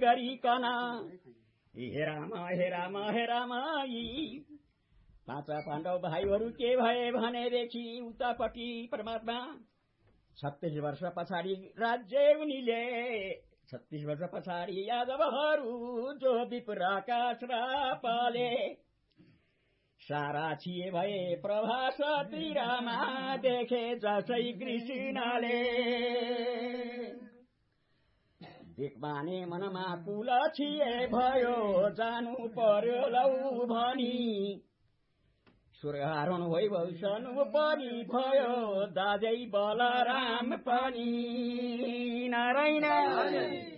गरिकन हे राम यी पाँच पाण्डव भाइहरू के भए भनेदेखि उतापट्टि परमात्मा 36 वर्ष पछाडि राज्य उनीले 36 वर्ष पछाडि यादवहरू जो विप्राका श्रापले सारा छिए भए प्रभास तिरमा देखे जसै कृष्णले दिक्माने मनमा कुल छिए भयो जानु पर्यो लौ भनी सुरहारण वैभवसनु पनि भयो दाजै बलराम पनि नारायण